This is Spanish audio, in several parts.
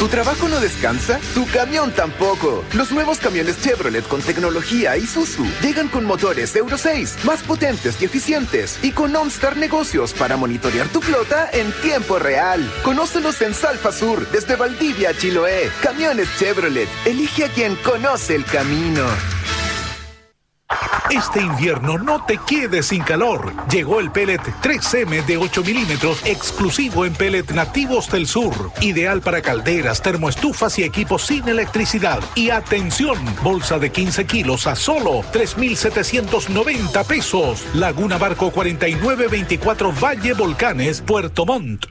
¿Tu trabajo no descansa? ¡Tu camión tampoco! Los nuevos camiones Chevrolet con tecnología Isuzu llegan con motores Euro 6, más potentes y eficientes, y con OnStar Negocios para monitorear tu flota en tiempo real. Conócelos en Salfa Sur, desde Valdivia a Chiloé. Camiones Chevrolet. Elige a quien conoce el camino. Este invierno no te quedes sin calor. Llegó el pellet 3M de 8 milímetros exclusivo en pellet nativos del sur. Ideal para calderas, termoestufas y equipos sin electricidad. Y atención, bolsa de 15 kilos a solo 3,790 pesos. Laguna Barco 4924 Valle Volcanes, Puerto Montt.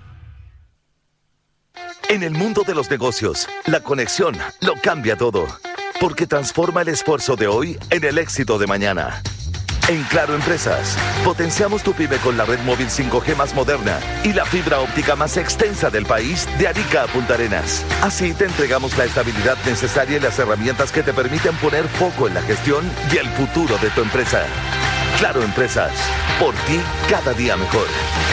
En el mundo de los negocios, la conexión lo cambia todo. Porque transforma el esfuerzo de hoy en el éxito de mañana. En Claro Empresas, potenciamos tu pyme con la red móvil 5G más moderna y la fibra óptica más extensa del país, de Arica a Punta Arenas. Así te entregamos la estabilidad necesaria y las herramientas que te permiten poner foco en la gestión y el futuro de tu empresa. Claro Empresas, por ti cada día mejor.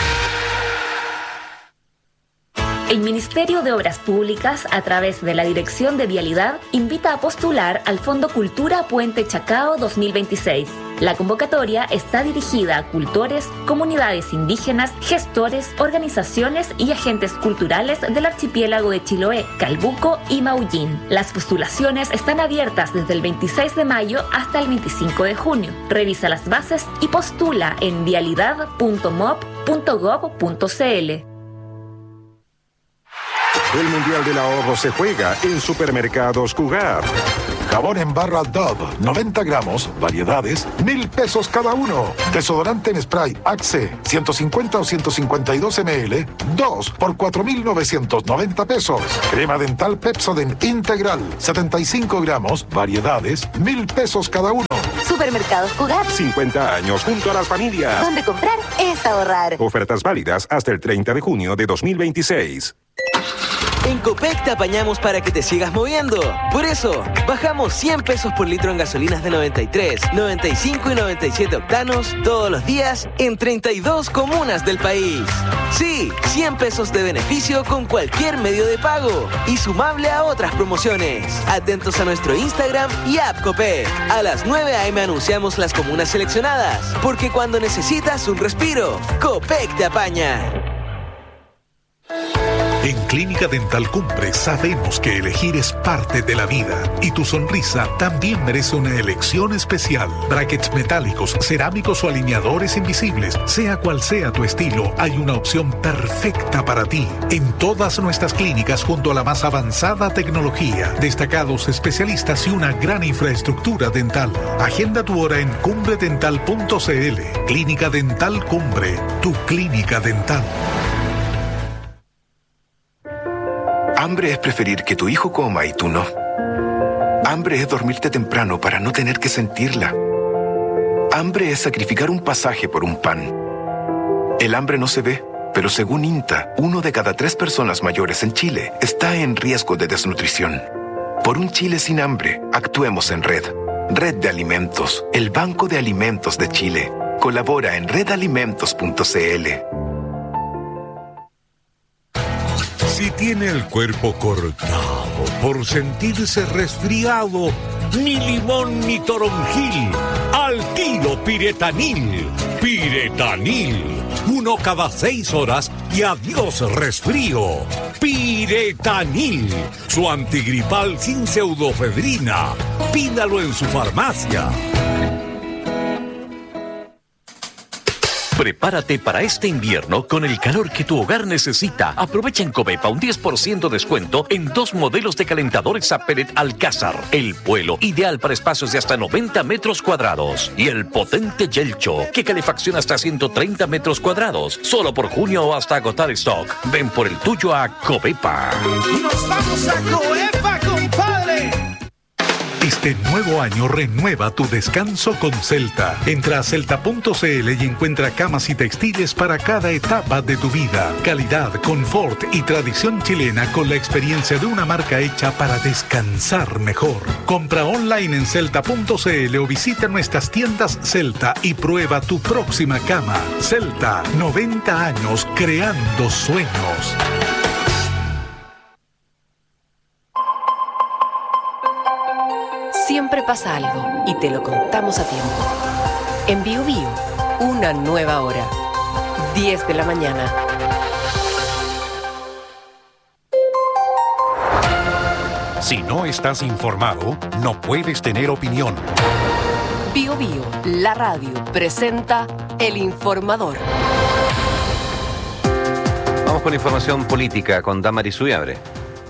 El Ministerio de Obras Públicas, a través de la Dirección de Vialidad, invita a postular al Fondo Cultura Puente Chacao 2026. La convocatoria está dirigida a cultores, comunidades indígenas, gestores, organizaciones y agentes culturales del archipiélago de Chiloé, Calbuco y Maullín. Las postulaciones están abiertas desde el 26 de mayo hasta el 25 de junio. Revisa las bases y postula en vialidad.mop.gov.cl. El Mundial del Ahorro se juega en Supermercados Cugar. Jabón en barra Dove, 90 gramos, variedades, 1,000 pesos cada uno. Desodorante en spray Axe, 150 o 152 ml, 2 por 4,990 pesos. Crema dental Pepsodent Integral, 75 gramos, variedades, 1,000 pesos cada uno. Supermercados Cugar. 50 años junto a las familias. Donde comprar es ahorrar. Ofertas válidas hasta el 30 de junio de 2026. En Copec te apañamos para que te sigas moviendo. Por eso, bajamos 100 pesos por litro en gasolinas de 93, 95 y 97 octanos todos los días en 32 comunas del país. Sí, 100 pesos de beneficio con cualquier medio de pago y sumable a otras promociones. Atentos a nuestro Instagram y app Copec. A las 9 a.m. anunciamos las comunas seleccionadas, porque cuando necesitas un respiro, Copec te apaña. En Clínica Dental Cumbre sabemos que elegir es parte de la vida y tu sonrisa también merece una elección especial. Brackets metálicos, cerámicos o alineadores invisibles, sea cual sea tu estilo, hay una opción perfecta para ti. En todas nuestras clínicas junto a la más avanzada tecnología, destacados especialistas y una gran infraestructura dental. Agenda tu hora en cumbredental.cl. Clínica Dental Cumbre, tu clínica dental. Hambre es preferir que tu hijo coma y tú no. Hambre es dormirte temprano para no tener que sentirla. Hambre es sacrificar un pasaje por un pan. El hambre no se ve, pero según INTA, 1 de cada 3 personas mayores en Chile está en riesgo de desnutrición. Por un Chile sin hambre, actuemos en red. Red de Alimentos, el Banco de Alimentos de Chile. Colabora en redalimentos.cl. Si tiene el cuerpo cortado por sentirse resfriado, ni limón ni toronjil, al tiro Piretanil. Piretanil, 1 cada 6 horas y adiós resfrío. Piretanil, su antigripal sin pseudofedrina. Pídalo en su farmacia. Prepárate para este invierno con el calor que tu hogar necesita. Aprovecha en Covepa un 10% descuento en 2 modelos de calentadores a pellet Alcázar. El Puelo, ideal para espacios de hasta 90 metros cuadrados. Y el potente Yelcho, que calefacciona hasta 130 metros cuadrados. Solo por junio o hasta agotar stock. Ven por el tuyo a Covepa. ¡Nos vamos a Covepa, compadre! Este nuevo año renueva tu descanso con Celta. Entra a celta.cl y encuentra camas y textiles para cada etapa de tu vida. Calidad, confort y tradición chilena con la experiencia de una marca hecha para descansar mejor. Compra online en celta.cl o visita nuestras tiendas Celta y prueba tu próxima cama. Celta, 90 años creando sueños. siempre pasa algo y te lo contamos a tiempo. En Bio Bio, una nueva hora. 10 de la mañana. Si no estás informado, no puedes tener opinión. Bio Bio, la radio, presenta El Informador. Vamos con información política con Damaris Subiabre.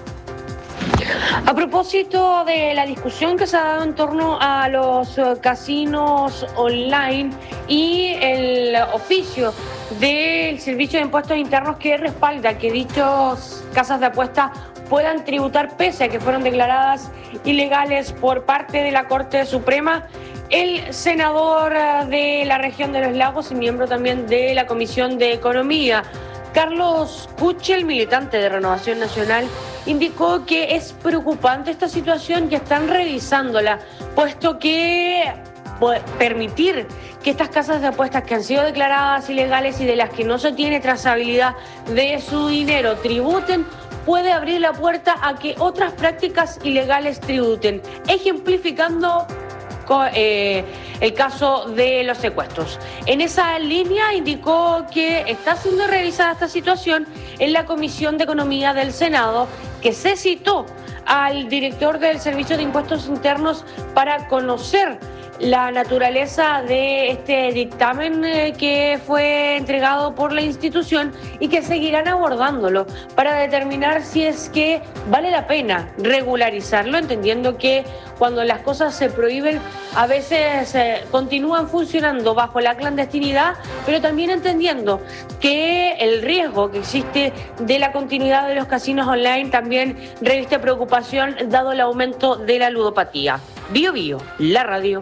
A propósito de la discusión que se ha dado en torno a los casinos online y el oficio del Servicio de Impuestos Internos que respalda que dichas casas de apuestas puedan tributar pese a que fueron declaradas ilegales por parte de la Corte Suprema, el senador de la región de los Lagos y miembro también de la Comisión de Economía, Carlos Kuchel, militante de Renovación Nacional, indicó que es preocupante esta situación y están revisándola, puesto que permitir que estas casas de apuestas que han sido declaradas ilegales y de las que no se tiene trazabilidad de su dinero tributen, puede abrir la puerta a que otras prácticas ilegales tributen, ejemplificando el caso de los secuestros. En esa línea indicó que está siendo revisada esta situación en la Comisión de Economía del Senado, que se citó al director del Servicio de Impuestos Internos para conocer la naturaleza de este dictamen que fue entregado por la institución y que seguirán abordándolo para determinar si es que vale la pena regularizarlo, entendiendo que cuando las cosas se prohíben a veces continúan funcionando bajo la clandestinidad, pero también entendiendo que el riesgo que existe de la continuidad de los casinos online también reviste preocupación dado el aumento de la ludopatía. Bio Bio, la radio.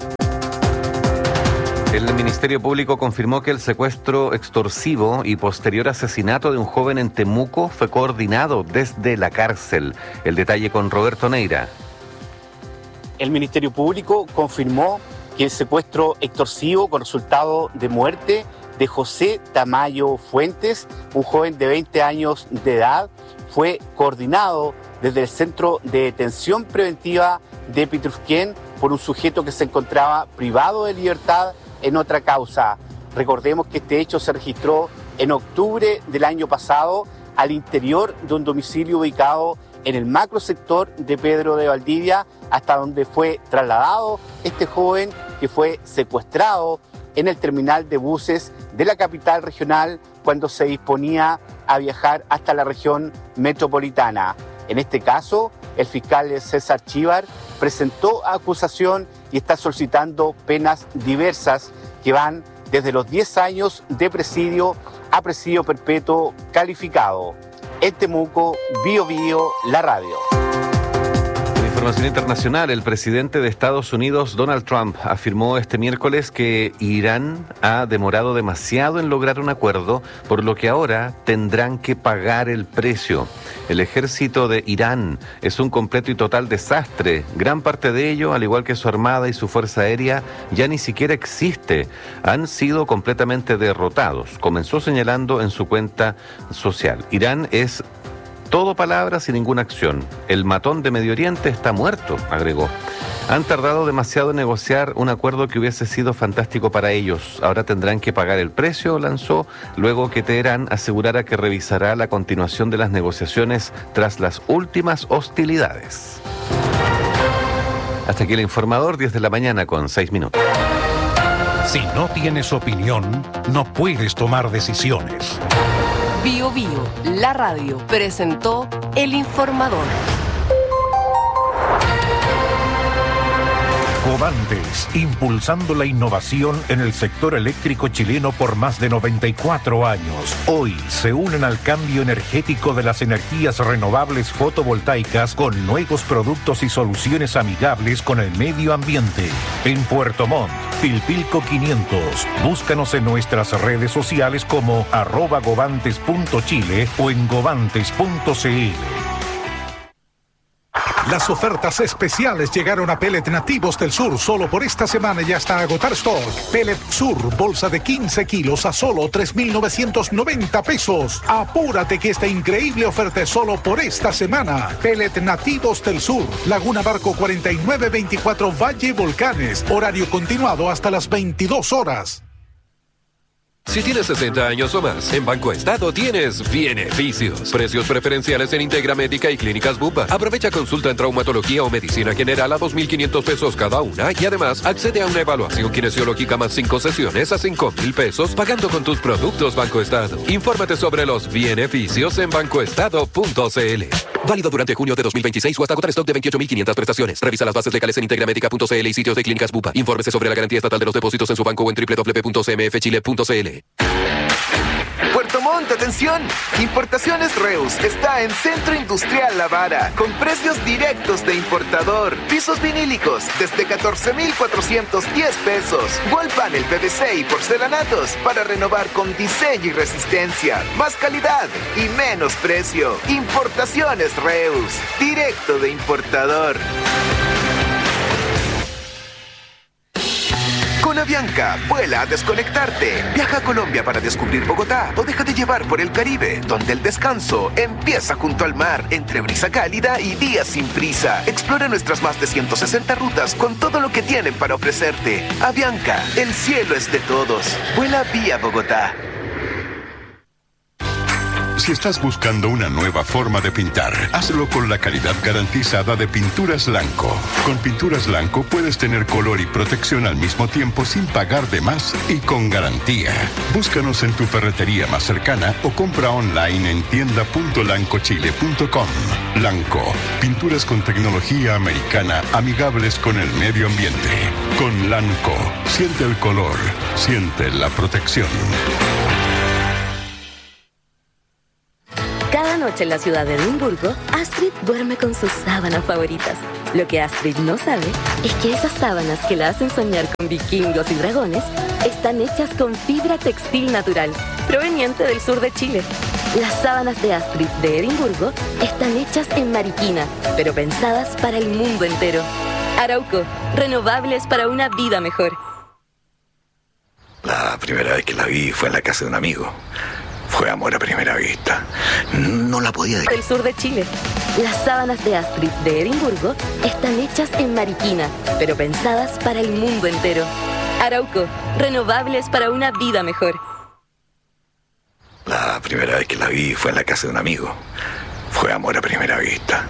El Ministerio Público confirmó que el secuestro extorsivo y posterior asesinato de un joven en Temuco fue coordinado desde la cárcel. El detalle con Roberto Neira. El Ministerio Público confirmó que el secuestro extorsivo con resultado de muerte de José Tamayo Fuentes, un joven de 20 años de edad, fue coordinado desde el Centro de Detención Preventiva de Pitrufquén por un sujeto que se encontraba privado de libertad en otra causa. Recordemos que este hecho se registró en octubre del año pasado al interior de un domicilio ubicado en el macrosector de Pedro de Valdivia, hasta donde fue trasladado este joven que fue secuestrado en el terminal de buses de la capital regional cuando se disponía a viajar hasta la región metropolitana. En este caso, el fiscal César Chívar presentó acusación y está solicitando penas diversas que van desde los 10 años de presidio a presidio perpetuo calificado. En Temuco, Bio Bio, la radio. Información internacional. El presidente de Estados Unidos, Donald Trump, afirmó este miércoles que Irán ha demorado demasiado en lograr un acuerdo, por lo que ahora tendrán que pagar el precio. El ejército de Irán es un completo y total desastre. Gran parte de ello, al igual que su armada y su fuerza aérea, ya ni siquiera existe. Han sido completamente derrotados. Comenzó señalando en su cuenta social. Irán es todo palabras y ninguna acción. El matón de Medio Oriente está muerto, agregó. Han tardado demasiado en negociar un acuerdo que hubiese sido fantástico para ellos. Ahora tendrán que pagar el precio, lanzó, luego que Teherán asegurara que revisará la continuación de las negociaciones tras las últimas hostilidades. Hasta aquí el informador, 10 de la mañana con 6 minutos. Si no tienes opinión, no puedes tomar decisiones. Bio Bio, la radio, presentó El Informador. Covantes, impulsando la innovación en el sector eléctrico chileno por más de 94 años. Hoy se unen al cambio energético de las energías renovables fotovoltaicas con nuevos productos y soluciones amigables con el medio ambiente. En Puerto Montt, Pilpilco 500. Búscanos en nuestras redes sociales como @govantes.chile o en govantes.cl. Las ofertas especiales llegaron a Pellet Nativos del Sur solo por esta semana y hasta agotar stock. Pellet Sur, bolsa de 15 kilos a solo 3,990 pesos. Apúrate que esta increíble oferta es solo por esta semana. Pellet Nativos del Sur, Laguna Barco 4924 Valle Volcanes. Horario continuado hasta las 22 horas. Si tienes 60 años o más, en Banco Estado tienes beneficios. Precios preferenciales en Integra Médica y Clínicas Bupa. Aprovecha consulta en traumatología o medicina general a 2,500 pesos cada una y además accede a una evaluación kinesiológica más 5 sesiones a 5,000 pesos pagando con tus productos Banco Estado. Infórmate sobre los beneficios en bancoestado.cl. Válido durante junio de 2026 o hasta agotar stock de 28,500 prestaciones. Revisa las bases legales en integramedica.cl y sitios de Clínicas Bupa. Infórmese sobre la garantía estatal de los depósitos en su banco o en www.cmfchile.cl. Puerto Montt, atención. Importaciones Reus está en Centro Industrial La Vara, con precios directos de importador. Pisos vinílicos desde 14,410 pesos. Wall panel PVC y porcelanatos para renovar con diseño y resistencia. Más calidad y menos precio. Importaciones Reus, directo de importador. Con Avianca, vuela a desconectarte. Viaja a Colombia para descubrir Bogotá o déjate llevar por el Caribe, donde el descanso empieza junto al mar, entre brisa cálida y días sin prisa. Explora nuestras más de 160 rutas con todo lo que tienen para ofrecerte. Avianca, el cielo es de todos. Vuela vía Bogotá. Si estás buscando una nueva forma de pintar, hazlo con la calidad garantizada de Pinturas Lanco. Con Pinturas Lanco puedes tener color y protección al mismo tiempo sin pagar de más y con garantía. Búscanos en tu ferretería más cercana o compra online en tienda.lancochile.com. Lanco, pinturas con tecnología americana amigables con el medio ambiente. Con Lanco, siente el color, siente la protección. Cada noche en la ciudad de Edimburgo, Astrid duerme con sus sábanas favoritas. Lo que Astrid no sabe es que esas sábanas que la hacen soñar con vikingos y dragones están hechas con fibra textil natural, proveniente del sur de Chile. Las sábanas de Astrid de Edimburgo están hechas en Mariquina, pero pensadas para el mundo entero. Arauco, renovables para una vida mejor. La primera vez que la vi fue en la casa de un amigo. Fue amor a primera vista. No la podía dejar. Del sur de Chile. Las sábanas de Astrid de Edimburgo están hechas en Mariquina, pero pensadas para el mundo entero. Arauco, renovables para una vida mejor. La primera vez que la vi fue en la casa de un amigo. Fue amor a primera vista.